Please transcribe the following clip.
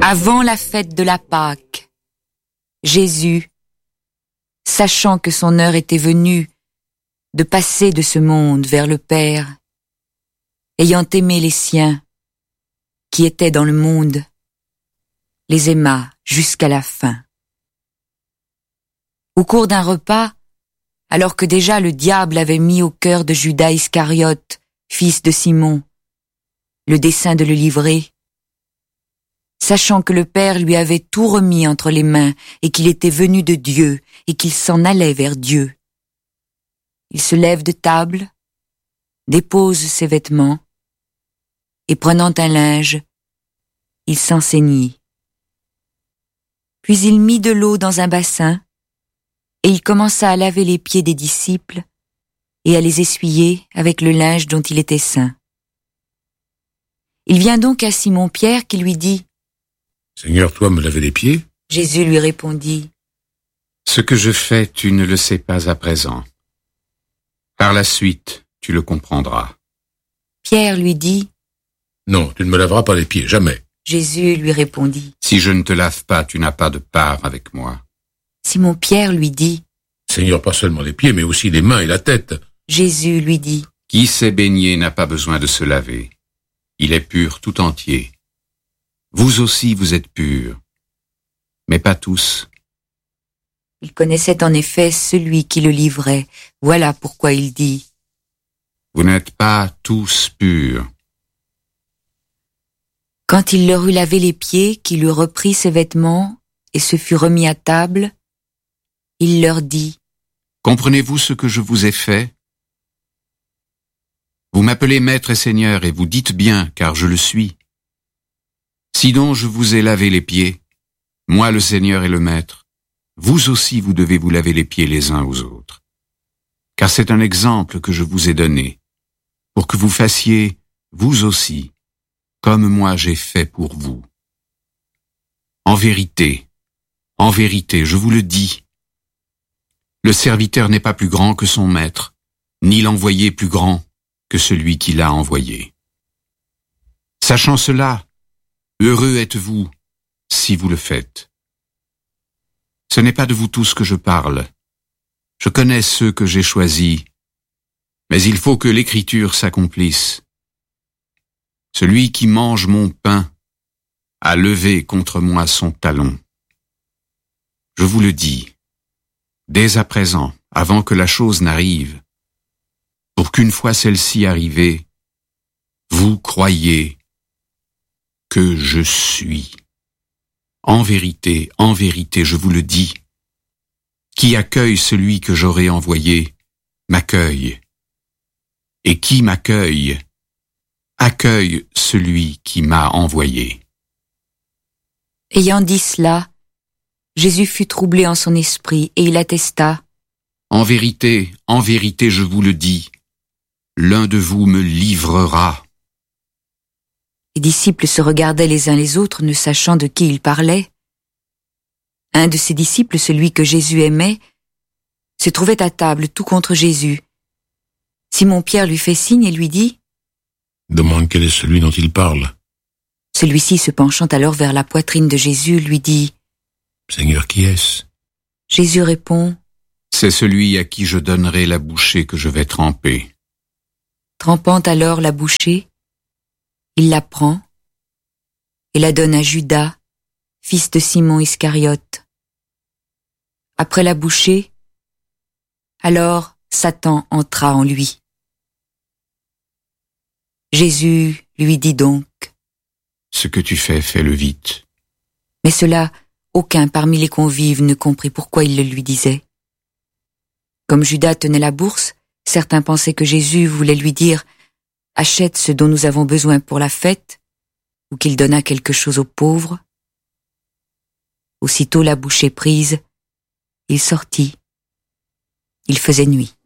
Avant la fête de la Pâque, Jésus, sachant que son heure était venue de passer de ce monde vers le Père, ayant aimé les siens qui étaient dans le monde, les aima jusqu'à la fin. Au cours d'un repas, alors que déjà le diable avait mis au cœur de Judas Iscariote, fils de Simon, le dessein de le livrer, sachant que le Père lui avait tout remis entre les mains et qu'il était venu de Dieu et qu'il s'en allait vers Dieu, il se lève de table, dépose ses vêtements, et prenant un linge, il s'en ceignit. Puis il mit de l'eau dans un bassin, et il commença à laver les pieds des disciples et à les essuyer avec le linge dont il était ceint. Il vient donc à Simon-Pierre qui lui dit : « Seigneur, toi me laver les pieds ?» Jésus lui répondit : « Ce que je fais, tu ne le sais pas à présent. Par la suite, tu le comprendras. » Pierre lui dit : « Non, tu ne me laveras pas les pieds, jamais. » Jésus lui répondit : « Si je ne te lave pas, tu n'as pas de part avec moi. » Simon-Pierre lui dit : « Seigneur, pas seulement les pieds, mais aussi les mains et la tête. » Jésus lui dit : « Qui s'est baigné n'a pas besoin de se laver. Il est pur tout entier. Vous aussi, vous êtes purs, mais pas tous. » Il connaissait en effet celui qui le livrait. Voilà pourquoi il dit : « Vous n'êtes pas tous purs. » Quand il leur eut lavé les pieds, qu'il eut repris ses vêtements et se fut remis à table, il leur dit : « Comprenez-vous ce que je vous ai fait ? Vous m'appelez Maître et Seigneur, et vous dites bien, car je le suis. Si donc je vous ai lavé les pieds, moi le Seigneur et le Maître, vous aussi vous devez vous laver les pieds les uns aux autres. Car c'est un exemple que je vous ai donné, pour que vous fassiez, vous aussi, comme moi j'ai fait pour vous. En vérité, je vous le dis, le serviteur n'est pas plus grand que son maître, ni l'envoyé plus grand que celui qui l'a envoyé. Sachant cela, heureux êtes-vous si vous le faites. Ce n'est pas de vous tous que je parle. Je connais ceux que j'ai choisis, mais il faut que l'Écriture s'accomplisse. Celui qui mange mon pain a levé contre moi son talon. Je vous le dis, dès à présent, avant que la chose n'arrive, pour qu'une fois celle-ci arrivée, vous croyez que je suis. En vérité, je vous le dis, qui accueille celui que j'aurai envoyé, m'accueille. Et qui m'accueille, accueille celui qui m'a envoyé. » Ayant dit cela, Jésus fut troublé en son esprit, et il attesta : « En vérité, je vous le dis, l'un de vous me livrera. » Les disciples se regardaient les uns les autres, ne sachant de qui il parlait. Un de ses disciples, celui que Jésus aimait, se trouvait à table tout contre Jésus. Simon-Pierre lui fait signe et lui dit : « Demande quel est celui dont il parle. » Celui-ci, se penchant alors vers la poitrine de Jésus, lui dit : « Seigneur, qui est-ce ? » Jésus répond : « C'est celui à qui je donnerai la bouchée que je vais tremper. » Trempant alors la bouchée, il la prend et la donne à Judas, fils de Simon Iscariote. Après la bouchée, alors Satan entra en lui. Jésus lui dit donc : « Ce que tu fais, fais-le vite. » Mais cela, aucun parmi les convives ne comprit pourquoi il le lui disait. Comme Judas tenait la bourse, certains pensaient que Jésus voulait lui dire : « Achète ce dont nous avons besoin pour la fête », ou qu'il donnât quelque chose aux pauvres. Aussitôt la bouchée prise, il sortit. Il faisait nuit.